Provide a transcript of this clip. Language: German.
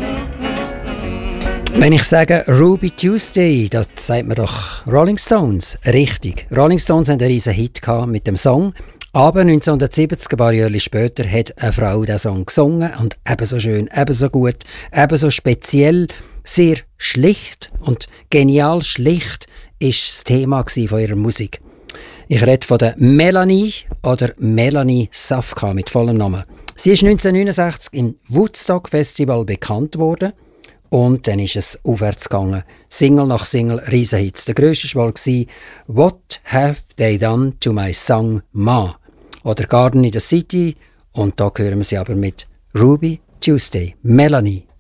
Wenn ich sage Ruby Tuesday, das sagt man doch Rolling Stones. Richtig. Rolling Stones haben einen riesen Hit mit dem Song. Aber 1970, ein paar Jahre später, hat eine Frau diesen Song gesungen. Und ebenso schön, ebenso gut, ebenso speziell, sehr schlicht und genial schlicht ist das Thema von ihrer Musik. Ich rede von der Melanie oder Melanie Safka mit vollem Namen. Sie ist 1969 im Woodstock Festival bekannt worden. Und dann ist es aufwärts gegangen. Single nach Single, Riesenhits. Der grösste war «What have they done to my song Ma?» oder «Garden in the City». Und da hören wir sie aber mit «Ruby Tuesday», Melanie.